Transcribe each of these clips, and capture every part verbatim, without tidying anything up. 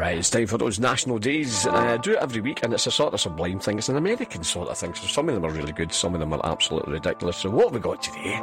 Right, it's time for those national days. I uh, do it every week, and it's a sort of sublime thing. It's an American sort of thing. So some of them are really good, some of them are absolutely ridiculous. So what have we got today?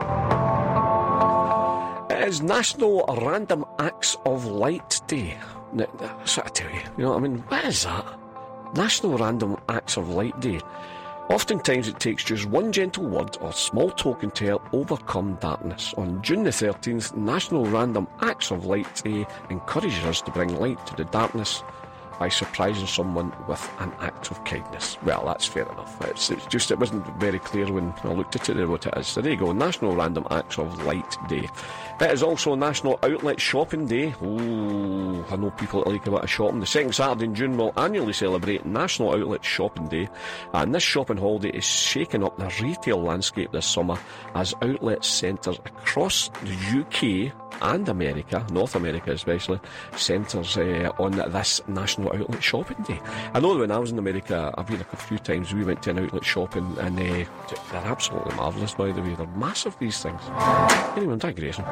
It is National Random Acts of Light Day. Now, that's what I tell you. You know what I mean? What is that? National Random Acts of Light Day. Oftentimes it takes just one gentle word or small token to help overcome darkness. On June the thirteenth, National Random Acts of Light Day encourages us to bring light to the darkness by surprising someone with an act of kindness. Well, that's fair enough. It's, it's just, it wasn't very clear when I looked at it what it is. So there you go, National Random Acts of Light Day. It is also National Outlet Shopping Day. Ooh, I know people that like a bit of shopping. The second Saturday in June will annually celebrate National Outlet Shopping Day, and this shopping holiday is shaking up the retail landscape this summer as outlet centres across the U K and America, North America especially, centres uh, on this National Outlet Shopping Day. I know that when I was in America, I've been a few times, we went to an outlet shopping, and uh, they're absolutely marvellous, by the way. They're massive, these things. Anyway, I'm digressing.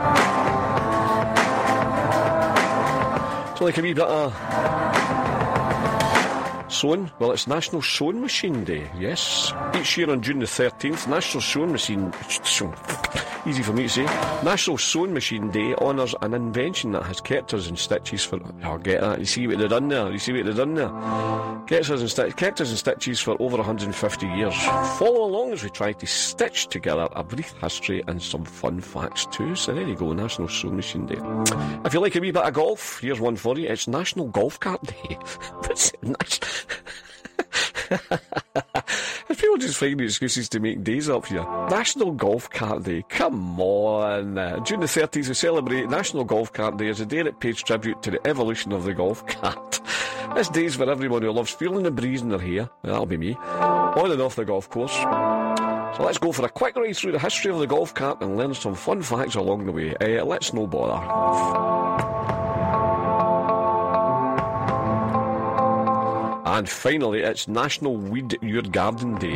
So like a wee bit of sewing. Well, it's National Sewing Machine Day, yes. Each year on June the thirteenth, National Sewing Machine... Easy for me to say. National Sewing Machine Day honours an invention that has kept us in stitches for... Oh, get that. You see what they've done there? You see what they've done there? Gets us in sti- kept us in stitches for over one hundred fifty years. Follow along as we try to stitch together a brief history and some fun facts too. So there you go, National Sewing Machine Day. If you like a wee bit of golf, here's one for you. It's National Golf Cart Day. What's it? National... People just find excuses to make days up here. National Golf Cart Day. Come on. Uh, June the thirteenth, we celebrate National Golf Cart Day as a day that pays tribute to the evolution of the golf cart. This day is for everyone who loves feeling the breeze in their hair. That'll be me. On and off the golf course. So let's go for a quick ride through the history of the golf cart and learn some fun facts along the way. Uh, let's no bother. And finally, it's National Weed Your Garden Day.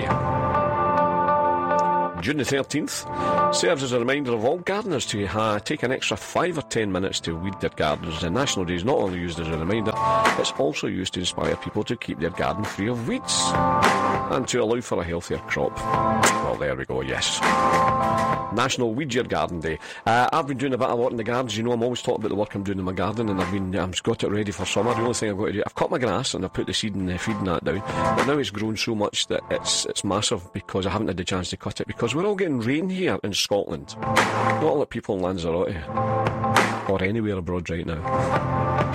June the thirteenth serves as a reminder of all gardeners to uh, take an extra five or ten minutes to weed their gardens. The National Day is not only used as a reminder, it's also used to inspire people to keep their garden free of weeds and to allow for a healthier crop. Well, there we go, yes. National Weed Your Garden Day. Uh, I've been doing a bit of work in the gardens. You know, I'm always talking about the work I'm doing in my garden, and I've been, I've got it ready for summer. The only thing I've got to do, I've cut my grass and I've put the seed and the feed and that down. But now it's grown so much that it's it's massive because I haven't had the chance to cut it, because we're all getting rain here in Scotland. Not all the people in Lanzarote or anywhere abroad right now.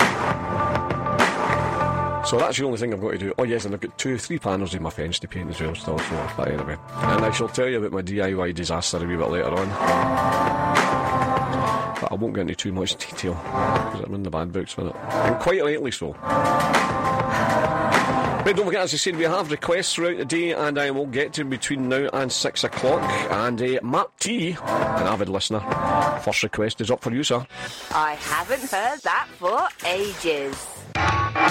So that's the only thing I've got to do. Oh yes, and I've got two, three panels in my fence to paint as well still, so, but anyway. And I shall tell you about my D I Y disaster a wee bit later on. But I won't get into too much detail, because I'm in the bad books with it. And quite rightly so. Right, don't forget, as I said, we have requests throughout the day, and I will get to between now and six o'clock. And uh, Mark T, an avid listener, first request is up for you, sir. I haven't heard that for ages.